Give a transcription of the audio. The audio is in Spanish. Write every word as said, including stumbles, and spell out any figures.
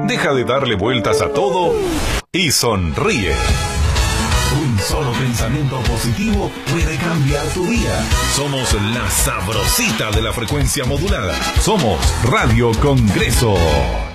Deja de darle vueltas a todo y sonríe. Un solo pensamiento positivo puede cambiar tu día. Somos la sabrosita de la frecuencia modulada. Somos Radio Congreso.